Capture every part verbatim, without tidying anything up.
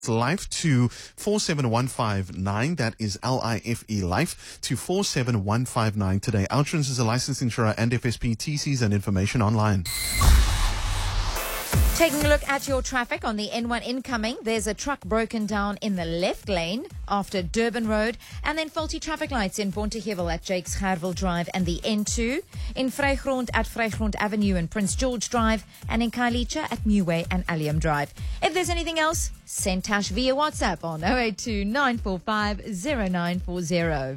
Life to four seven one five nine. That is L I F E Life to four seven one five nine today. Outrance is a licensed insurer and F S P. T Cs and information online. Taking a look at your traffic on the N one incoming, there's a truck broken down in the left lane after Durban Road, and then faulty traffic lights in Bontehevel at Jakes Gerwel Drive and the N two, in Vrygrond at Vrygrond Avenue and Prince George Drive, and in Khayelitsha at Meway and Allium Drive. If there's anything else, send Tash via WhatsApp on oh eight two nine four five oh nine four oh.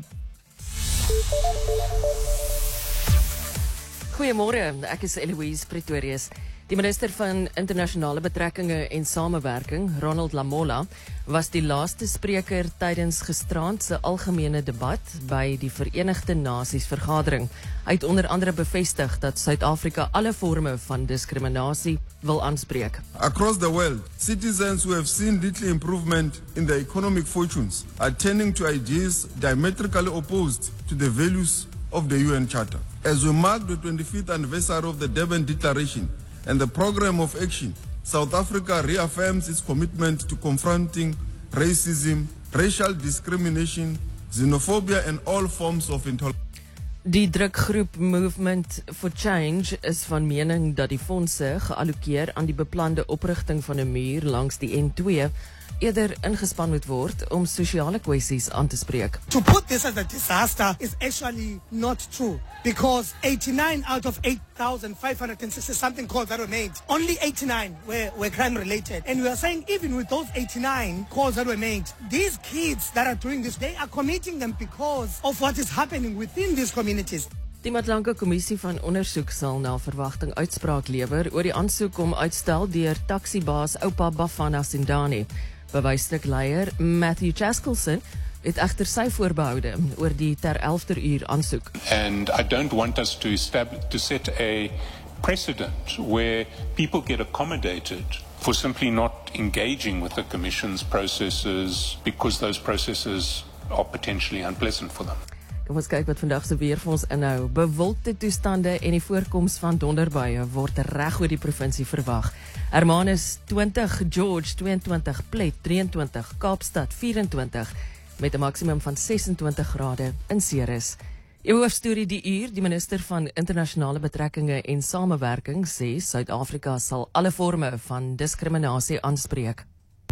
Goeiemôre, ek is Eloise Pretorius. Die minister van internasionale betrekkinge en samewerking, Ronald Lamola, was die laaste spreker tydens gisteraand se algemene debat by die Verenigde Nasies vergadering. Hy het onder andere bevestig dat Suid-Afrika alle vorme van diskriminasie wil aanspreek. Across the world, citizens who have seen little improvement in their economic fortunes are turning to ideas diametrically opposed to the values of the U N Charter. As we mark the twenty-fifth anniversary of the Durban Declaration and the Programme of Action, South Africa reaffirms its commitment to confronting racism, racial discrimination, xenophobia and all forms of intolerance. Die drukgroep Movement for Change is van mening dat die fondse geallokeer aan die beplande oprigting van 'n muur langs die N twee eerder ingespan moet word om sosiale kwessies aan te spreek. To put this as a disaster is actually not true, because eighty-nine out of eight thousand five hundred sixty something calls that were made, only eighty-nine were, were crime related. And we are saying even with those eighty-nine calls that were made, these kids that are doing this, they are committing them because of what is happening within these communities. Die Matlanka Kommissie van Ondersoek sal na verwagting uitspraak lewer oor die aansoek om uitstel deur taksibaas Oupa Bafana Sindani. Bewystukleier Matthew Chaskelson het egter sy voorbehoude oor die ter elfde uur aansoek. And I don't want us to establish, to set a precedent where people get accommodated for simply not engaging with the Commission's processes because those processes are potentially unpleasant for them. Kom ons kyk wat vandag se weer vir ons inhou. Bewolkte toestande en die voorkoms van donderbuie word reg oor die provinsie verwag. Hermanus twintig, George tweeëntwintig, Plet drieëntwintig, Kaapstad vyf-en-twintig met 'n maksimum van ses-en-twintig grade in Ceres. Die hoofstorie die uur, die minister van internasionale betrekkinge en samewerking sê Suid-Afrika sal alle forme van diskriminasie aanspreek.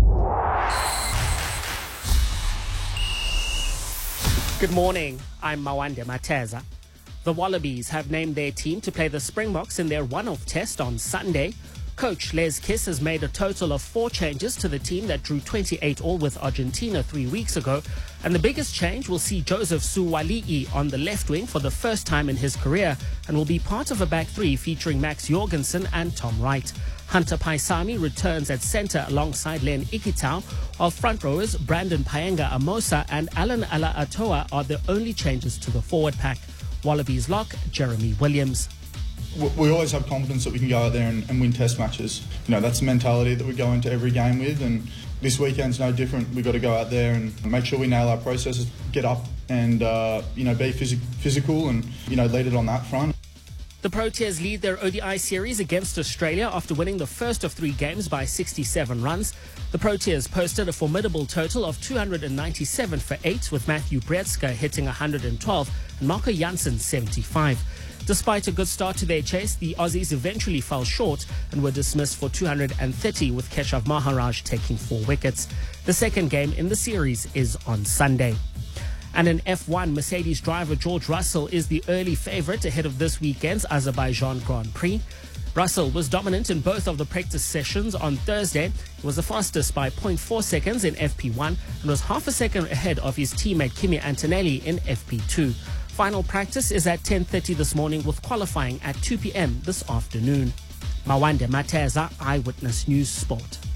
Good morning, I'm Mawande Mateza. The Wallabies have named their team to play the Springboks in their one-off test on Sunday. Coach Les Kiss has made a total of four changes to the team that drew twenty-eight all with Argentina three weeks ago. And the biggest change will see Joseph Suwali'i on the left wing for the first time in his career and will be part of a back three featuring Max Jorgensen and Tom Wright. Hunter Paisami returns at centre alongside Len Ikitau, while front rowers Brandon Paenga Amosa and Alan Ala Atoa are the only changes to the forward pack. Wallabies lock Jeremy Williams. We always have confidence that we can go out there and, and win test matches. You know, that's the mentality that we go into every game with, and this weekend's no different. We've got to go out there and make sure we nail our processes, get up and, uh, you know, be phys- physical and, you know, lead it on that front. The Proteas lead their O D I series against Australia after winning the first of three games by sixty-seven runs. The Proteas posted a formidable total of two hundred ninety-seven for eight, with Matthew Brezka hitting one hundred twelve and Marco Jansen seventy-five. Despite a good start to their chase, the Aussies eventually fell short and were dismissed for two hundred thirty, with Keshav Maharaj taking four wickets. The second game in the series is on Sunday. And in F one, Mercedes driver George Russell is the early favourite ahead of this weekend's Azerbaijan Grand Prix. Russell was dominant in both of the practice sessions on Thursday. He was the fastest by zero point four seconds in F P one and was half a second ahead of his teammate Kimi Antonelli in F P two. Final practice is at ten thirty this morning, with qualifying at two p.m. this afternoon. Mawande Mateza, Eyewitness News Sport.